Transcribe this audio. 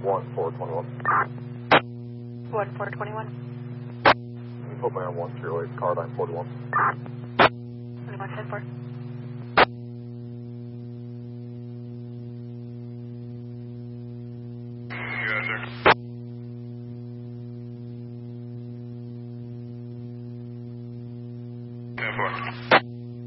1421. 1421. Can you put me on 108, car line 41? 2174. You guys are. Ten four.